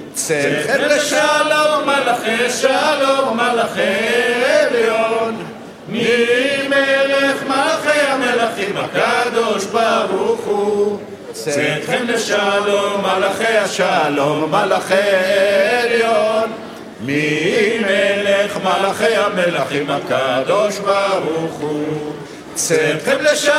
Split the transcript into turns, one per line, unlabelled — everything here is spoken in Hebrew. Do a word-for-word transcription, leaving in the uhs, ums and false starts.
צאתכם לשלום, מלאכי שלום, מלאכי עליון. ממלך מלאכי המלכים הקדוש ברוך הוא. צאתכם לשלום, מלאכי השלום, מלאכי עליון. ממלך מלאכי המלכים הקדוש ברוך הוא. צאתכם לשלום